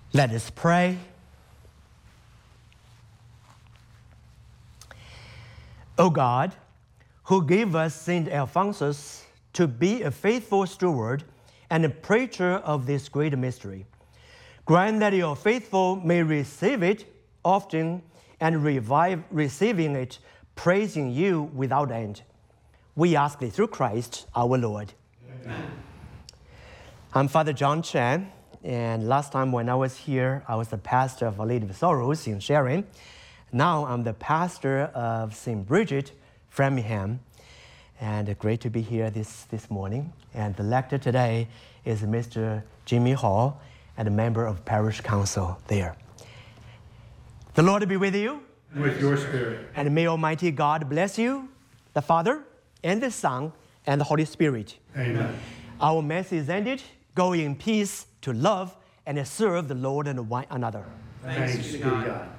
Let us pray. O God, who gave us St. Alphonsus to be a faithful steward and a preacher of this great mystery, grant that your faithful may receive it often and revive receiving it, praising you without end. We ask this through Christ our Lord. Amen. I'm Father John Chen, and last time when I was here, I was the pastor of Our Lady of Sorrows in Sharon. Now I'm the pastor of St. Bridget, Framingham, and great to be here this morning. And the lector today is Mr. Jimmy Hall, and a member of Parish Council there. The Lord be with you. And with your spirit. And may Almighty God bless you, the Father, and the Son, and the Holy Spirit. Amen. Our Mass is ended. Go in peace to love and serve the Lord and one another. Thanks be to God.